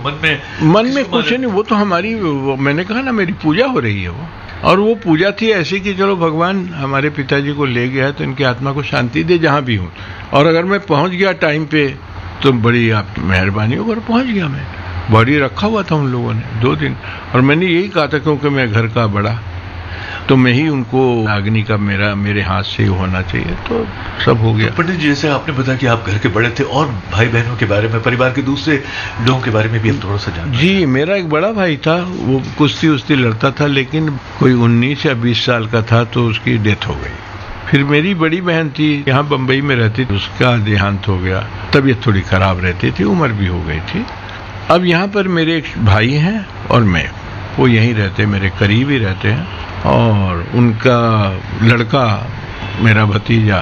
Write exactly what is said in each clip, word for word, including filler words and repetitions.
मन में मन में कुछ नहीं, वो तो हमारी, वो मैंने कहा ना, मेरी पूजा हो रही है वो। और वो पूजा थी ऐसी कि चलो भगवान हमारे पिताजी को ले गया है तो इनकी आत्मा को शांति दे जहाँ भी हूँ। और अगर मैं पहुँच गया टाइम पे तो बड़ी आपकी मेहरबानी होकर पहुँच गया। मैं बॉडी रखा हुआ था उन लोगों ने दो दिन, और मैंने यही कहा था क्योंकि मैं घर का बड़ा, तो मैं ही उनको अग्नि का मेरा मेरे हाथ से होना चाहिए, तो सब हो गया। तो पंडित जी, जैसे आपने बताया कि आप घर के बड़े थे, और भाई बहनों के बारे में, परिवार के दूसरे लोगों के बारे में भी हम थोड़ा सा जानते हैं। जी, मेरा एक बड़ा भाई था, वो कुश्ती उश्ती लड़ता था, लेकिन कोई उन्नीस या बीस साल का था तो उसकी डेथ हो गई। फिर मेरी बड़ी बहन थी, यहाँ बम्बई में रहती थी, उसका देहांत हो गया। तबीयत थोड़ी खराब रहती थी, उम्र भी हो गई थी। अब यहाँ पर मेरे एक भाई हैं और मैं, वो यहीं रहते, मेरे करीब ही रहते हैं। और उनका लड़का, मेरा भतीजा,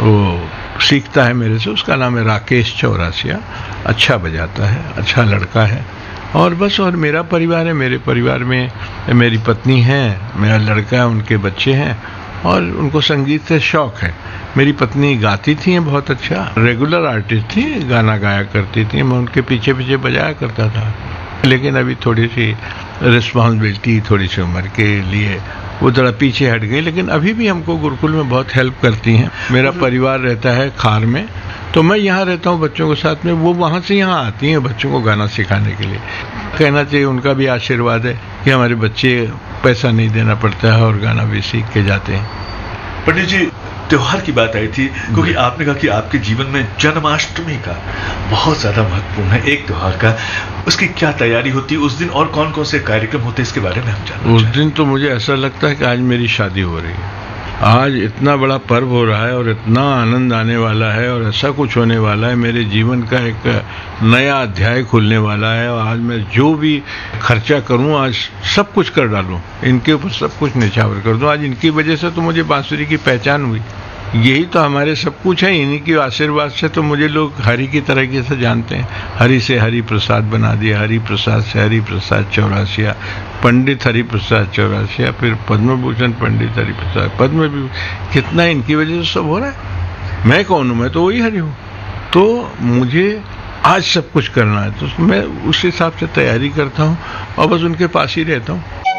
वो सीखता है मेरे से, उसका नाम है राकेश चौरासिया, अच्छा बजाता है, अच्छा लड़का है। और बस, और मेरा परिवार है, मेरे परिवार में मेरी पत्नी है, मेरा लड़का है, उनके बच्चे हैं, और उनको संगीत से शौक है। मेरी पत्नी गाती थी बहुत अच्छा, रेगुलर आर्टिस्ट थी, गाना गाया करती थी, मैं उनके पीछे पीछे बजाया करता था। लेकिन अभी थोड़ी सी रिस्पॉन्सिबिलिटी, थोड़ी सी उम्र के लिए वो थोड़ा पीछे हट गई, लेकिन अभी भी हमको गुरुकुल में बहुत हेल्प करती हैं। मेरा परिवार रहता है खार में, तो मैं यहाँ रहता हूँ बच्चों के साथ में, वो वहाँ से यहाँ आती हैं बच्चों को गाना सिखाने के लिए। कहना चाहिए उनका भी आशीर्वाद है कि हमारे बच्चे, पैसा नहीं देना पड़ता है और गाना भी सीख के जाते हैं। पंडित जी, त्योहार की बात आई थी, क्योंकि आपने कहा कि आपके जीवन में जन्माष्टमी का बहुत ज्यादा महत्वपूर्ण है, एक त्योहार का। उसकी क्या तैयारी होती है उस दिन, और कौन कौन से कार्यक्रम होते हैं, इसके बारे में हम जानना उस दिन तो मुझे ऐसा लगता है कि आज मेरी शादी हो रही है। आज इतना बड़ा पर्व हो रहा है और इतना आनंद आने वाला है, और ऐसा कुछ होने वाला है, मेरे जीवन का एक नया अध्याय खुलने वाला है। और आज मैं जो भी खर्चा करूं, आज सब कुछ कर डालूं, इनके ऊपर सब कुछ निछावर कर दूं। आज इनकी वजह से तो मुझे बांसुरी की पहचान हुई। यही तो हमारे सब कुछ है, इन्हीं की आशीर्वाद से तो मुझे लोग हरि की तरह से जानते हैं। हरि से हरि प्रसाद बना दिया, हरि प्रसाद से हरि प्रसाद चौरासिया, पंडित हरि प्रसाद चौरासिया, फिर पद्म भूषण पंडित हरि प्रसाद, पद्म भी, कितना इनकी वजह से सब हो रहा है। मैं कौन हूँ? मैं तो वही हरि हूँ। तो मुझे आज सब कुछ करना है, तो मैं उस हिसाब से तैयारी करता हूँ और बस उनके पास ही रहता हूँ।